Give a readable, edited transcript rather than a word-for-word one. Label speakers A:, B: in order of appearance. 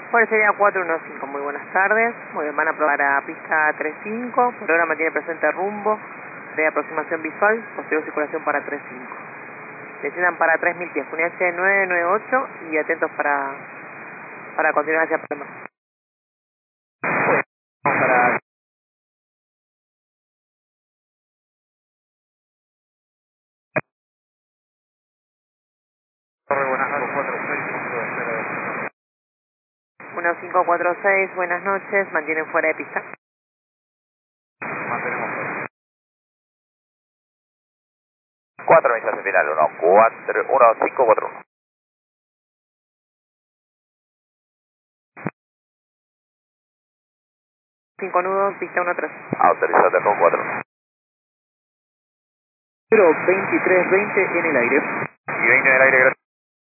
A: Bueno, sería 415, muy buenas tardes. Muy bien, van a probar a pista 35, por ahora mantiene presente rumbo de aproximación visual, posterior circulación para 35. Desciendan para 3000 pies, unidad C998 y atentos para continuar hacia Palma.
B: Para... Buenas noches,
A: 1546, buenas noches, mantienen fuera de pista.
B: mantenemos fuera. 4 millas final, 1541.
A: 5 nudos, pista 13.
B: Autorizado con 4.
C: 02320 en el aire.
B: Y 20 en el aire, gracias.